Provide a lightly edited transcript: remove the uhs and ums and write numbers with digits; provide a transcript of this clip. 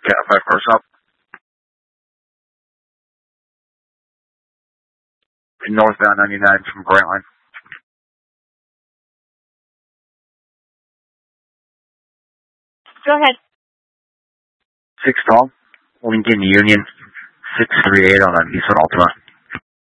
Cat 5 cars up. Northbound 99 from Grantline. Go ahead. 6 tall, Lincoln Union 638 on an Eastwood Altima.